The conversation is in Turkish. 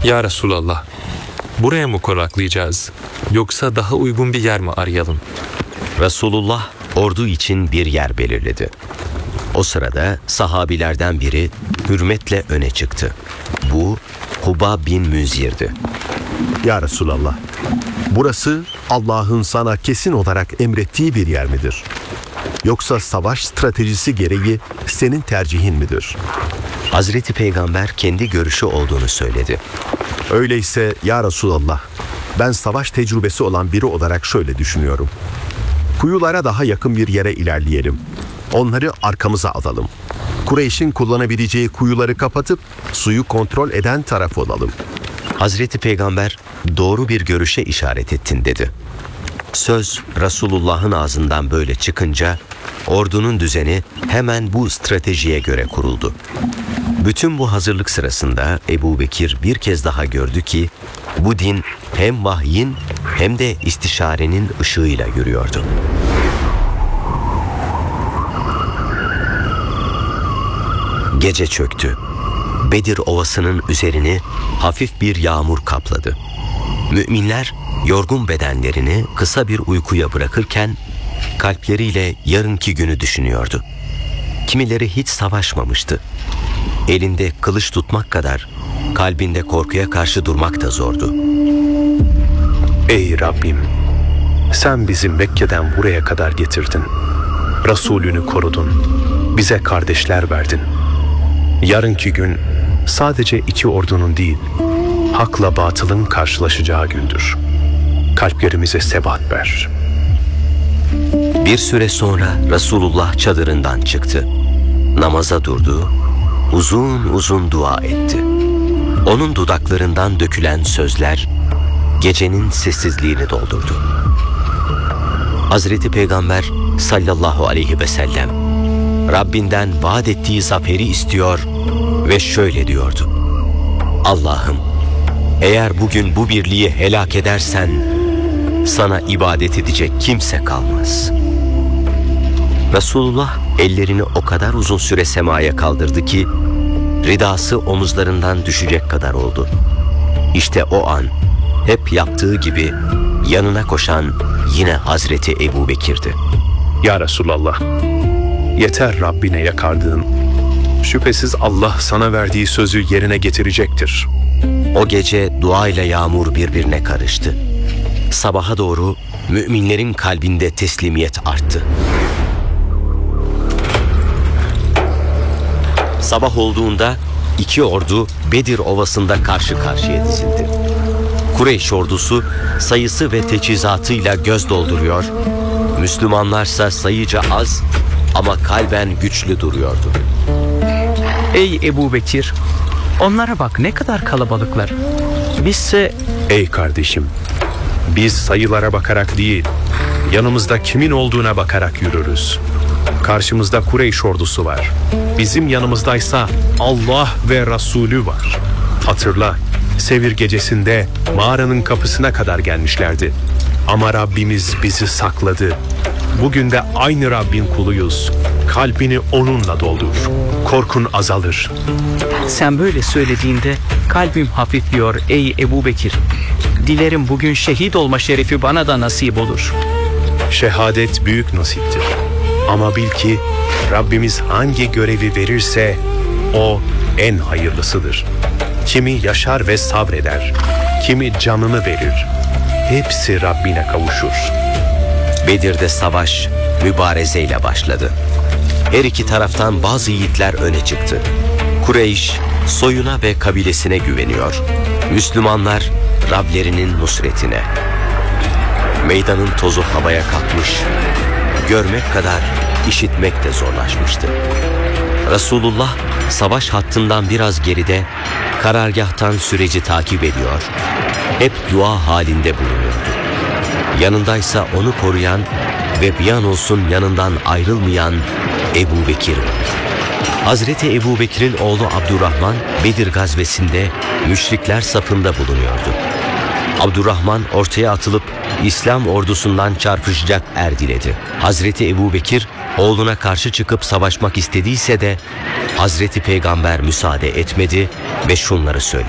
Ya Resulallah, buraya mı konaklayacağız? Yoksa daha uygun bir yer mi arayalım? Resulullah ordu için bir yer belirledi. O sırada sahabilerden biri hürmetle öne çıktı. Bu Kuba bin Münzir'di. Ya Resulallah, burası Allah'ın sana kesin olarak emrettiği bir yer midir? Yoksa savaş stratejisi gereği senin tercihin midir? Hazreti Peygamber kendi görüşü olduğunu söyledi. Öyleyse ya Resulallah, ben savaş tecrübesi olan biri olarak şöyle düşünüyorum. Kuyulara daha yakın bir yere ilerleyelim. Onları arkamıza alalım. Kureyş'in kullanabileceği kuyuları kapatıp suyu kontrol eden taraf olalım. Hazreti Peygamber doğru bir görüşe işaret ettin dedi. Söz Resulullah'ın ağzından böyle çıkınca ordunun düzeni hemen bu stratejiye göre kuruldu. Bütün bu hazırlık sırasında Ebu Bekir bir kez daha gördü ki bu din hem vahyin hem de istişarenin ışığıyla yürüyordu. Gece çöktü. Bedir Ovası'nın üzerini hafif bir yağmur kapladı. Müminler yorgun bedenlerini kısa bir uykuya bırakırken kalpleriyle yarınki günü düşünüyordu. Kimileri hiç savaşmamıştı. Elinde kılıç tutmak kadar kalbinde korkuya karşı durmak da zordu. Ey Rabbim! Sen bizi Mekke'den buraya kadar getirdin. Resulünü korudun. Bize kardeşler verdin. Yarınki gün sadece iki ordunun değil, hakla batılın karşılaşacağı gündür. Kalplerimize sebat ver. Bir süre sonra Resulullah çadırından çıktı. Namaza durdu, uzun uzun dua etti. Onun dudaklarından dökülen sözler gecenin sessizliğini doldurdu. Hazreti Peygamber sallallahu aleyhi ve sellem Rabbinden vaat ettiği zaferi istiyor ve şöyle diyordu: Allah'ım, eğer bugün bu birliği helak edersen sana ibadet edecek kimse kalmaz. Resulullah ellerini o kadar uzun süre semaya kaldırdı ki ridası omuzlarından düşecek kadar oldu. İşte o an hep yaptığı gibi yanına koşan yine Hazreti Ebu Bekir'di. Ya Resulallah, yeter Rabbine yakardığın. Şüphesiz Allah sana verdiği sözü yerine getirecektir. O gece dua ile yağmur birbirine karıştı. Sabaha doğru müminlerin kalbinde teslimiyet arttı. Sabah olduğunda iki ordu Bedir Ovası'nda karşı karşıya dizildi. Kureyş ordusu sayısı ve teçhizatıyla göz dolduruyor, Müslümanlarsa sayıca az ama kalben güçlü duruyordu. Ey Ebu Bekir, onlara bak ne kadar kalabalıklar. Bizse... Ey kardeşim, biz sayılara bakarak değil, yanımızda kimin olduğuna bakarak yürürüz. Karşımızda Kureyş ordusu var. Bizim yanımızdaysa Allah ve Resulü var. Hatırla, Sevir gecesinde mağaranın kapısına kadar gelmişlerdi. Ama Rabbimiz bizi sakladı. Bugün de aynı Rabbin kuluyuz. Kalbini onunla doldur. Korkun azalır. Sen böyle söylediğinde kalbim hafifliyor ey Ebu Bekir. Dilerim bugün şehit olma şerefi bana da nasip olur. Şehadet büyük nasiptir. Ama bil ki Rabbimiz hangi görevi verirse o en hayırlısıdır. Kimi yaşar ve sabreder, kimi canını verir. Hepsi Rabbine kavuşur. Bedir'de savaş mübarezeyle başladı. Her iki taraftan bazı yiğitler öne çıktı. Kureyş soyuna ve kabilesine güveniyor. Müslümanlar Rablerinin nusretine. Meydanın tozu havaya kalkmış, görmek kadar işitmek de zorlaşmıştı. Resulullah savaş hattından biraz geride karargâhtan süreci takip ediyor, hep dua halinde bulunuyordu. Yanındaysa onu koruyan ve bir an olsun yanından ayrılmayan Ebu Bekir var. Hazreti Ebu Bekir'in oğlu Abdurrahman Bedir gazvesinde müşrikler safında bulunuyordu. Abdurrahman ortaya atılıp İslam ordusundan çarpışacak er diledi. Hazreti Ebu Bekir oğluna karşı çıkıp savaşmak istediyse de Hazreti Peygamber müsaade etmedi ve şunları söyledi: